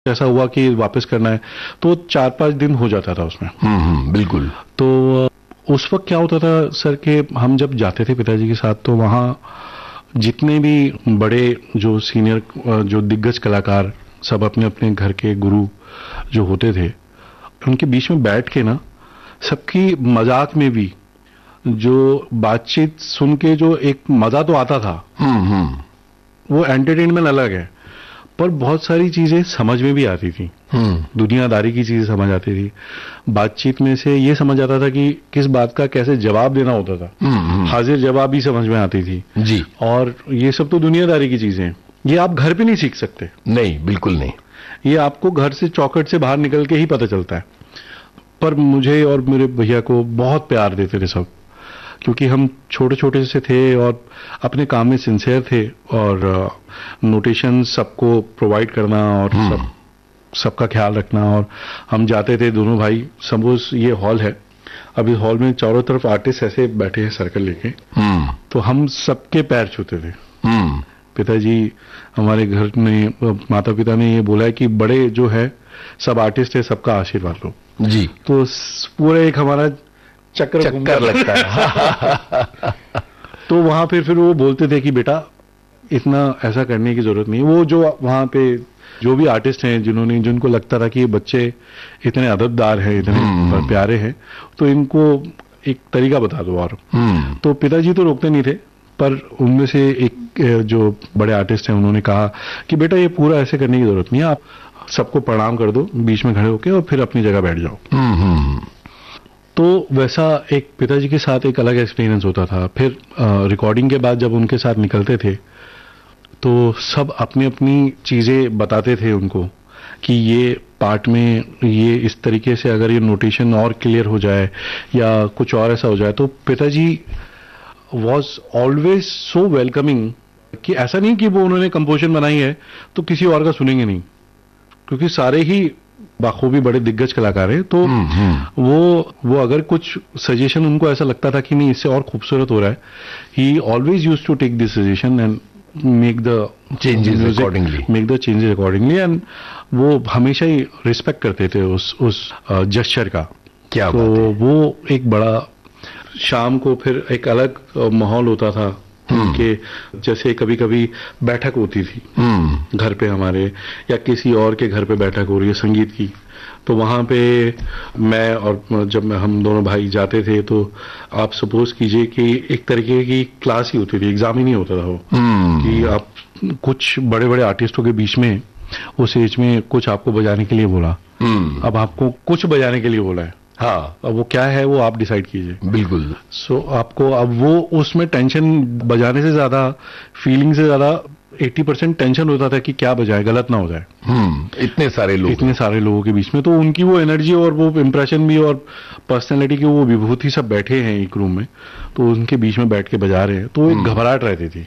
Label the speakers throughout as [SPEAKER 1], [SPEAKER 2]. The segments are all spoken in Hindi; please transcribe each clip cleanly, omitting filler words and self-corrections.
[SPEAKER 1] ऐसा हुआ कि वापस करना है तो 4-5 दिन हो जाता था उसमें।
[SPEAKER 2] बिल्कुल।
[SPEAKER 1] तो उस वक्त क्या होता था सर कि हम जब जाते थे पिताजी के साथ तो वहाँ जितने भी बड़े जो सीनियर जो दिग्गज कलाकार सब अपने अपने घर के गुरु जो होते थे उनके बीच में बैठ के ना सबकी मजाक में भी जो बातचीत सुन के जो एक मजा तो आता था वो एंटरटेनमेंट अलग है पर बहुत सारी चीजें समझ में भी आती थी। दुनियादारी की चीजें समझ आती थी। बातचीत में से ये समझ आता था कि किस बात का कैसे जवाब देना होता था। हाजिर जवाब भी समझ में आती थी
[SPEAKER 2] जी।
[SPEAKER 1] और ये सब तो दुनियादारी की चीजें हैं, ये आप घर पे नहीं सीख सकते।
[SPEAKER 2] नहीं, बिल्कुल नहीं।
[SPEAKER 1] ये आपको घर से चौखट से बाहर निकल के ही पता चलता है। पर मुझे और मेरे भैया को बहुत प्यार देते थे सब, क्योंकि हम छोटे छोटे से थे और अपने काम में सिंसियर थे और नोटेशन सबको प्रोवाइड करना और सबका ख्याल रखना। और हम जाते थे दोनों भाई, सपोज ये हॉल है, अब इस हॉल में चारों तरफ आर्टिस्ट ऐसे बैठे हैं सर्कल लेके, तो हम सबके पैर छूते थे। पिताजी हमारे घर में माता पिता ने ये बोला है कि बड़े जो है सब आर्टिस्ट है, सबका आशीर्वाद लो
[SPEAKER 2] जी।
[SPEAKER 1] तो पूरा एक हमारा चक्कर
[SPEAKER 2] लगता है।
[SPEAKER 1] तो वहां फिर वो बोलते थे कि बेटा इतना ऐसा करने की जरूरत नहीं। वो जो वहां पे जो भी आर्टिस्ट हैं जिनको लगता था कि ये बच्चे इतने अदबदार हैं, इतने प्यारे हैं, तो इनको एक तरीका बता दो। और तो पिताजी तो रोकते नहीं थे, पर उनमें से एक जो बड़े आर्टिस्ट हैं उन्होंने कहा कि बेटा ये पूरा ऐसे करने की जरूरत नहीं है, आप सबको प्रणाम कर दो बीच में खड़े होके और फिर अपनी जगह बैठ जाओ। तो वैसा एक पिताजी के साथ एक अलग एक्सपीरियंस होता था। फिर रिकॉर्डिंग के बाद जब उनके साथ निकलते थे तो सब अपनी अपनी चीजें बताते थे उनको कि ये पार्ट में ये इस तरीके से अगर ये नोटेशन और क्लियर हो जाए या कुछ और ऐसा हो जाए। तो पिताजी वॉज ऑलवेज सो वेलकमिंग कि ऐसा नहीं कि वो उन्होंने कंपोजिशन बनाई है तो किसी और का सुनेंगे नहीं, क्योंकि सारे ही बाखूबी बड़े दिग्गज कलाकार हैं। तो वो अगर कुछ सजेशन उनको ऐसा लगता था कि नहीं इससे और खूबसूरत हो रहा है, ही always used to take this suggestion and make the changes accordingly and वो हमेशा ही रिस्पेक्ट करते थे उस जेस्चर का।
[SPEAKER 2] क्या
[SPEAKER 1] तो वो एक बड़ा शाम को फिर एक अलग माहौल होता था कि जैसे कभी कभी बैठक होती थी घर पे हमारे या किसी और के घर पे बैठक हो रही है संगीत की, तो वहां पे मैं और जब हम दोनों भाई जाते थे तो आप सपोज कीजिए कि एक तरीके की क्लास ही होती थी, एग्जाम ही नहीं होता था वो कि आप कुछ बड़े बड़े आर्टिस्टों के बीच में उस एज में कुछ आपको बजाने के लिए बोला। अब आपको कुछ बजाने के लिए बोला है,
[SPEAKER 2] हाँ,
[SPEAKER 1] अब वो क्या है वो आप डिसाइड कीजिए।
[SPEAKER 2] बिल्कुल।
[SPEAKER 1] सो आपको अब वो उसमें टेंशन बजाने से ज्यादा फीलिंग से ज्यादा 80% टेंशन होता था कि क्या बजाए गलत ना हो जाए।
[SPEAKER 2] इतने सारे
[SPEAKER 1] लोगों के बीच में तो उनकी वो एनर्जी और वो इम्प्रेशन भी और पर्सनैलिटी की वो विभूति सब बैठे हैं एक रूम में, तो उनके बीच में बैठ के बजा रहे हैं तो एक घबराहट रहती थी।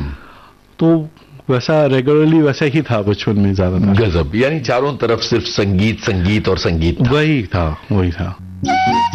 [SPEAKER 1] तो वैसा रेगुलरली वैसा ही था बचपन में ज्यादा।
[SPEAKER 2] गजब, यानी चारों तरफ सिर्फ संगीत और संगीत
[SPEAKER 1] वही था।